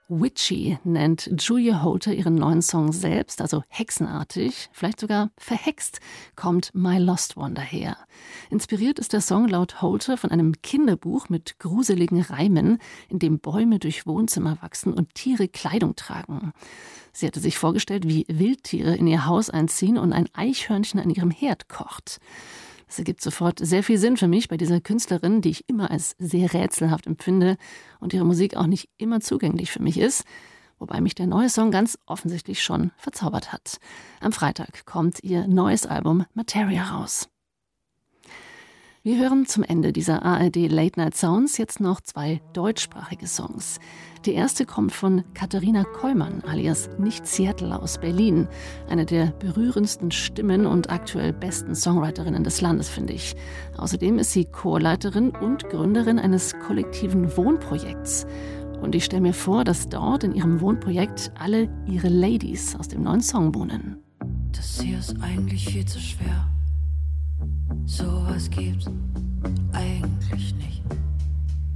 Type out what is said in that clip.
Witchy nennt Julia Holter ihren neuen Song selbst, also hexenartig, vielleicht sogar verhext, kommt My Lost One daher. Inspiriert ist der Song laut Holter von einem Kinderbuch mit gruseligen Reimen, in dem Bäume durch Wohnzimmer wachsen und Tiere Kleidung tragen. Sie hatte sich vorgestellt, wie Wildtiere in ihr Haus einziehen und ein Eichhörnchen an ihrem Herd kocht. Das ergibt sofort sehr viel Sinn für mich bei dieser Künstlerin, die ich immer als sehr rätselhaft empfinde und ihre Musik auch nicht immer zugänglich für mich ist, wobei mich der neue Song ganz offensichtlich schon verzaubert hat. Am Freitag kommt ihr neues Album Materia raus. Wir hören zum Ende dieser ARD Late Night Sounds jetzt noch 2 deutschsprachige Songs. Die erste kommt von Katharina Kollmann alias Nicht Seattle aus Berlin. Eine der berührendsten Stimmen und aktuell besten Songwriterinnen des Landes, finde ich. Außerdem ist sie Chorleiterin und Gründerin eines kollektiven Wohnprojekts. Und ich stelle mir vor, dass dort in ihrem Wohnprojekt alle ihre Ladies aus dem neuen Song wohnen. Das hier ist eigentlich viel zu schwer. Sowas gibt's eigentlich nicht.